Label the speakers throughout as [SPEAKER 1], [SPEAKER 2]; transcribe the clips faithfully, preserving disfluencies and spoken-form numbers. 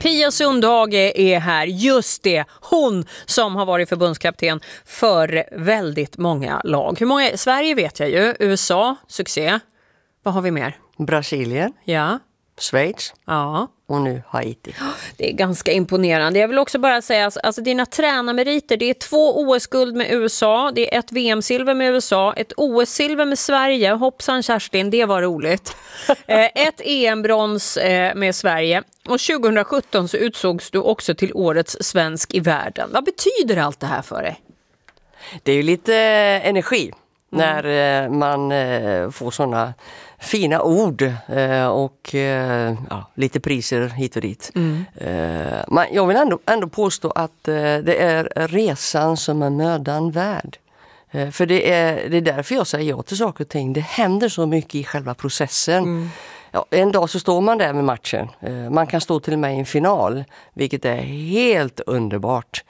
[SPEAKER 1] Pia Sundhage är här, just det, hon som har varit förbundskapten för väldigt många lag. Hur många? Sverige vet jag ju, U S A, succé. Vad har vi mer?
[SPEAKER 2] Brasilien,
[SPEAKER 1] ja.
[SPEAKER 2] Schweiz
[SPEAKER 1] ja.
[SPEAKER 2] och nu Haiti.
[SPEAKER 1] Det är ganska imponerande. Jag vill också bara säga, alltså, alltså dina tränarmeriter, det är två O S-guld med U S A, det är ett V M-silver med U S A, ett O S-silver med Sverige, hoppsan Kerstin, det var roligt. Ett E M-brons med Sverige och tjugohundrasjutton så utsågs du också till årets svensk i världen. Vad betyder allt det här för dig?
[SPEAKER 2] Det är ju lite energi när mm. man får såna fina ord och ja, lite priser hit och dit. Mm. Men jag vill ändå, ändå påstå att det är resan som är mödan värd. För det är, det är därför jag säger ja till saker och ting. Det händer så mycket i själva processen. Mm. Ja, en dag så står man där med matchen. Man kan stå till och med i en final, vilket är helt underbart.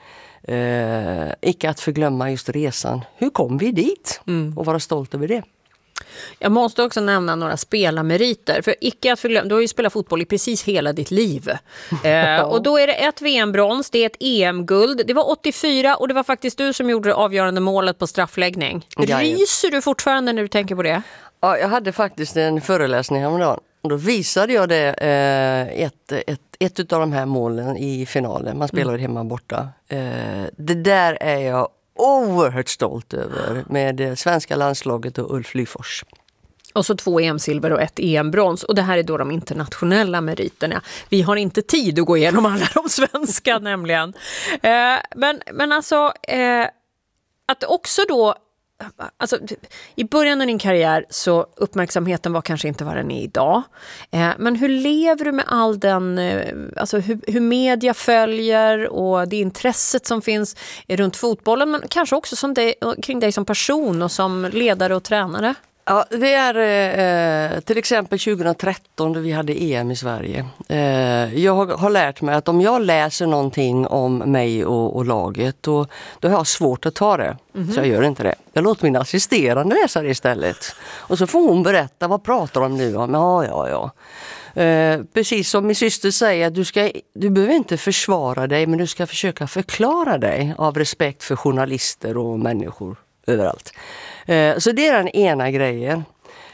[SPEAKER 2] Eh, icke att förglömma just resan. Hur kom vi dit? Mm. Och vara stolt över det.
[SPEAKER 1] Jag måste också nämna några spelarmeriter. För icke att förglömma, du har ju spelat fotboll i precis hela ditt liv. eh, och då är det ett V M-brons, det är ett E M-guld. Det var åttiofyra och det var faktiskt du som gjorde det avgörande målet på straffläggning. Ryser du fortfarande när du tänker på det?
[SPEAKER 2] Ja, jag hade faktiskt en föreläsning häromdagen. Och då visade jag det, eh, ett, ett, ett av de här målen i finalen. Man spelade mm. hemma borta. Eh, det där är jag oerhört stolt över med det svenska landslaget och Ulf Lyfors.
[SPEAKER 1] Och så två E M-silver och ett E M-brons. Och det här är då de internationella meriterna. Vi har inte tid att gå igenom alla de svenska nämligen. Eh, men, men alltså, eh, att också då... Alltså, i början av din karriär så uppmärksamheten var kanske inte vad den är idag. Eh, men hur lever du med all den, eh, alltså hur, hur media följer och det intresset som finns runt fotbollen, men kanske också som dig, kring dig som person och som ledare och tränare?
[SPEAKER 2] Ja, det är eh, till exempel tjugohundratretton då vi hade E M i Sverige. Eh, jag har, har lärt mig att om jag läser någonting om mig och, och laget då, då har jag svårt att ta det. Mm-hmm. Så jag gör inte det. Jag låter min assisterande läsa det istället. Och så får hon berätta, vad pratar de nu om? Ja, ja, ja. Eh, precis som min syster säger, du, ska, du behöver inte försvara dig men du ska försöka förklara dig av respekt för journalister och människor överallt. Eh, så det är den ena grejen.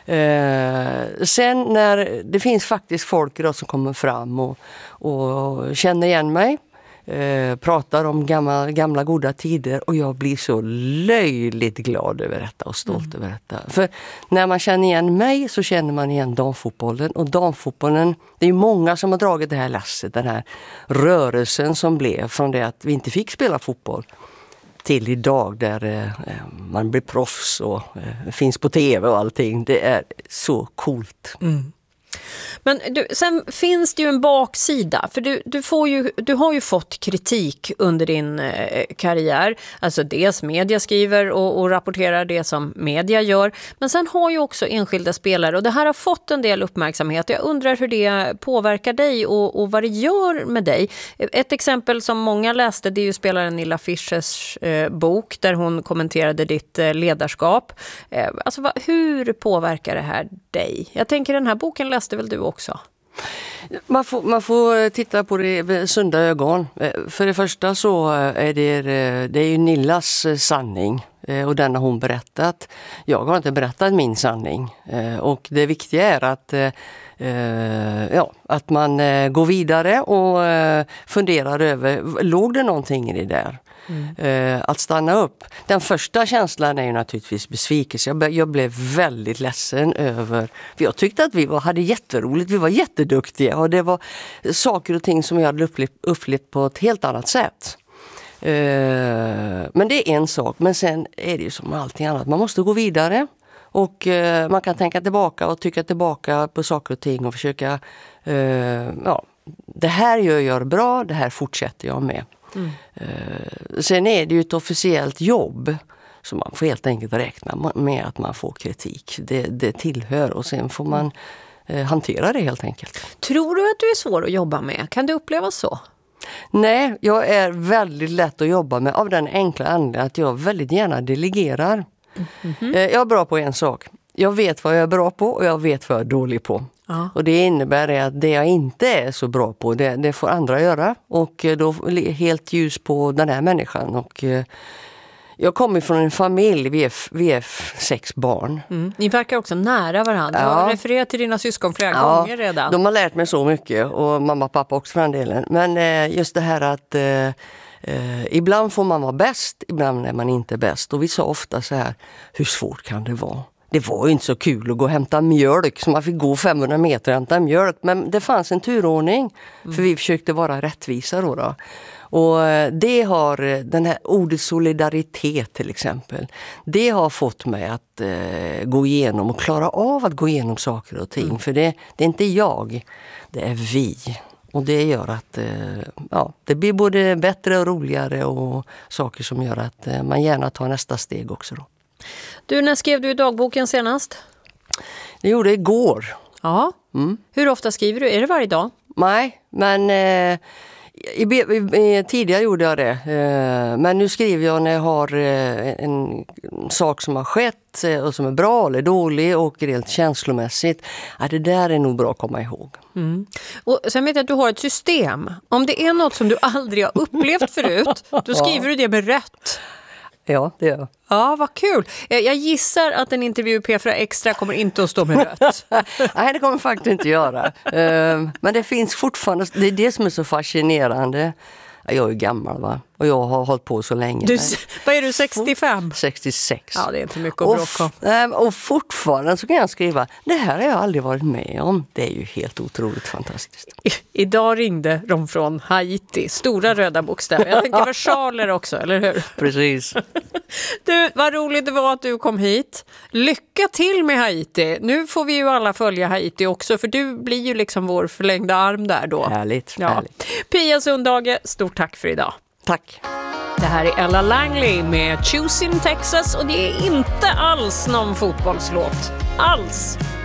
[SPEAKER 2] Eh, sen när det finns faktiskt folk idag som kommer fram och, och känner igen mig, eh, pratar om gamla, gamla goda tider och jag blir så löjligt glad över detta och stolt mm. över detta. För när man känner igen mig så känner man igen damfotbollen och damfotbollen, det är många som har dragit det här lasset, den här rörelsen som blev från det att vi inte fick spela fotboll till idag där eh, man blir proffs och eh, finns på tv och allting. Det är så coolt. Mm.
[SPEAKER 1] Men du, sen finns det ju en baksida, för du, du, får ju, du har ju fått kritik under din eh, karriär. Alltså dels media skriver och, och rapporterar det som media gör. Men sen har ju också enskilda spelare, och det här har fått en del uppmärksamhet. Jag undrar hur det påverkar dig och, och vad det gör med dig. Ett exempel som många läste, det är ju spelaren Nilla Fischers eh, bok där hon kommenterade ditt eh, ledarskap. Eh, alltså vad, hur påverkar det här dig? Jag tänker den här boken läste väl du också?
[SPEAKER 2] Man får, man får titta på det med sunda ögon. För det första så är det, det är ju Nillas sanning och den har hon berättat. Jag har inte berättat min sanning och det viktiga är att, ja, att man går vidare och funderar över, låg det någonting i det där? Mm. Att stanna upp. Den första känslan är ju naturligtvis besvikelse. Jag, jag blev väldigt ledsen över, för jag tyckte att vi var, hade jätteroligt, vi var jätteduktiga och det var saker och ting som jag hade upplevt, upplevt på ett helt annat sätt. Uh, men det är en sak, men sen är det ju som allting annat, man måste gå vidare och uh, man kan tänka tillbaka och tycka tillbaka på saker och ting och försöka uh, ja, det här gör jag bra, det här fortsätter jag med. Mm. Uh, sen är det ju ett officiellt jobb så man får helt enkelt räkna med att man får kritik. Det, det tillhör och sen får man uh, hantera det helt enkelt.
[SPEAKER 1] Tror du att du är svår att jobba med? Kan du uppleva så?
[SPEAKER 2] Nej, jag är väldigt lätt att jobba med av den enkla anledningen att jag väldigt gärna delegerar. Mm-hmm. Uh, jag är bra på en sak. jag vet vad jag är bra på och jag vet vad jag är dålig på. Ja. Och det innebär att det jag inte är så bra på, det, det får andra göra. Och då helt ljus på den här människan. Och jag kommer från en familj, vi är, vi är sex barn.
[SPEAKER 1] Mm. Ni verkar också nära varandra. Ja. Jag har refererat till dina syskon flera ja, gånger redan.
[SPEAKER 2] De har lärt mig så mycket och mamma och pappa också för den delen. Men just det här att eh, eh, ibland får man vara bäst, ibland är man inte bäst. Och vi sa ofta så här, hur svårt kan det vara? Det var ju inte så kul att gå och hämta mjölk, så man fick gå femhundra meter och hämta mjölk. Men det fanns en turordning, mm. för vi försökte vara rättvisa då. då. Och det har, den här ordet solidaritet till exempel, det har fått mig att eh, gå igenom och klara av att gå igenom saker och ting. Mm. För det, det är inte jag, det är vi. Och det gör att eh, ja, det blir både bättre och roligare och saker som gör att eh, man gärna tar nästa steg också då.
[SPEAKER 1] Du, när skrev du i dagboken senast?
[SPEAKER 2] Det gjorde jag igår.
[SPEAKER 1] Ja. Mm. Hur ofta skriver du? Är det varje dag?
[SPEAKER 2] Nej, men eh, i, i, i, tidigare gjorde jag det. Eh, men nu skriver jag när jag har eh, en, en sak som har skett eh, och som är bra eller dålig och rent känslomässigt. Ja, det där är nog bra att komma ihåg.
[SPEAKER 1] Mm. Och sen vet jag att du har ett system. Om det är något som du aldrig har upplevt förut, då skriver du det med rött.
[SPEAKER 2] Ja, det gör jag.
[SPEAKER 1] Ja, vad kul. Jag gissar att en intervju i P fyra Extra kommer inte att stå med rött.
[SPEAKER 2] Nej, det kommer faktiskt inte göra. Men det finns fortfarande, det är det som är så fascinerande. Jag är gammal va? Och jag har hållit på så länge.
[SPEAKER 1] Du, vad är du, sextiofem?
[SPEAKER 2] sextiosex.
[SPEAKER 1] Ja, det är inte mycket att bråka
[SPEAKER 2] om. Och fortfarande så kan jag skriva, det här har jag aldrig varit med om. Det är ju helt otroligt fantastiskt.
[SPEAKER 1] I, idag ringde de från Haiti, stora röda bokstäver. Jag tänker versaler också, eller hur?
[SPEAKER 2] Precis.
[SPEAKER 1] Du, vad roligt det var att du kom hit. Lycka till med Haiti. Nu får vi ju alla följa Haiti också, för du blir ju liksom vår förlängda arm där då.
[SPEAKER 2] Härligt,
[SPEAKER 1] ja. härligt. Pia Sundhage, stort tack för idag.
[SPEAKER 2] Tack.
[SPEAKER 1] Det här är Ella Langley med Choosing Texas och det är inte alls någon fotbollslåt. Alls.